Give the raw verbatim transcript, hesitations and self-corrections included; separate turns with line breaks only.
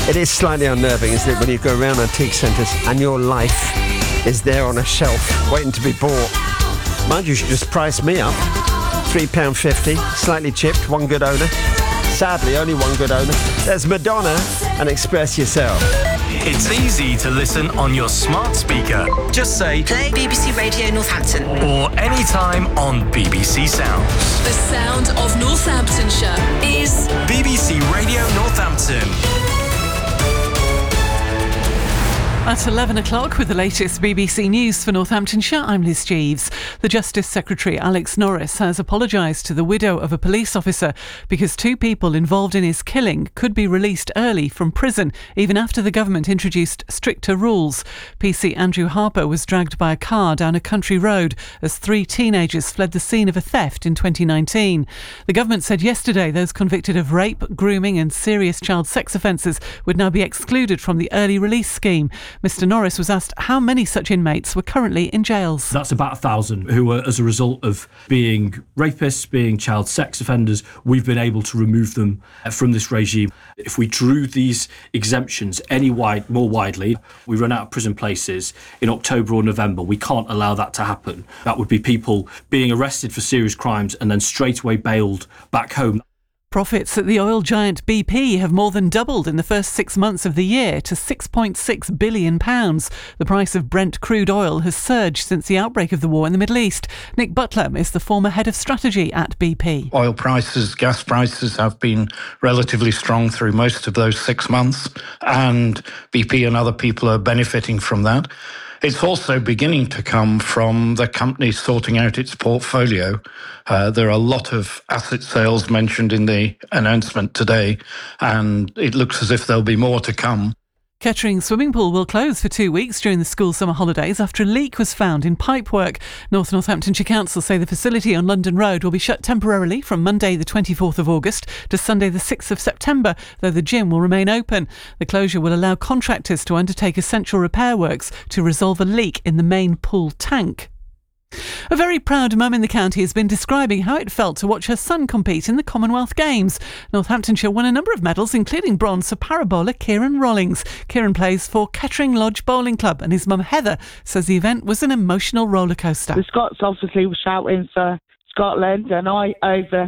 It is slightly unnerving, isn't it, when you go around antique centres and your life is there on a shelf waiting to be bought. Mind you, should just price me up. three pounds fifty, slightly chipped, one good owner. Sadly, only one good owner. There's Madonna and Express Yourself.
It's easy to listen on your smart speaker. Just say,
play B B C Radio Northampton.
Or anytime on B B C Sounds.
The sound of Northamptonshire is
B B C Radio Northampton.
At eleven o'clock with the latest B B C News for Northamptonshire, I'm Liz Jeeves. The Justice Secretary Alex Norris has apologised to the widow of a police officer because two people involved in his killing could be released early from prison even after the government introduced stricter rules. P C Andrew Harper was dragged by a car down a country road as three teenagers fled the scene of a theft in twenty nineteen. The government said yesterday those convicted of rape, grooming and serious child sex offences would now be excluded from the early release scheme. Mr Norris was asked how many such inmates were currently in jails.
That's about a thousand who were, as a result of being rapists, being child sex offenders, we've been able to remove them from this regime. If we drew these exemptions any wide, more widely, we run out of prison places in October or November. We can't allow that to happen. That would be people being arrested for serious crimes and then straight away bailed back home.
Profits at the oil giant B P have more than doubled in the first six months of the year to six point six billion pounds. The price of Brent crude oil has surged since the outbreak of the war in the Middle East. Nick Butler is the former head of strategy at B P.
Oil prices, gas prices have been relatively strong through most of those six months, and B P and other people are benefiting from that. It's also beginning to come from the company sorting out its portfolio. Uh, there are a lot of asset sales mentioned in the announcement today, and it looks as if there'll be more to come.
Kettering swimming pool will close for two weeks during the school summer holidays after a leak was found in pipework. North Northamptonshire Council say the facility on London Road will be shut temporarily from Monday the twenty-fourth of August to Sunday the sixth of September, though the gym will remain open. The closure will allow contractors to undertake essential repair works to resolve a leak in the main pool tank. A very proud mum in the county has been describing how it felt to watch her son compete in the Commonwealth Games. Northamptonshire won a number of medals, including bronze for parabola Kieran Rollings. Kieran plays for Kettering Lodge Bowling Club, and his mum Heather says the event was an emotional rollercoaster.
The Scots obviously were shouting for Scotland, and I over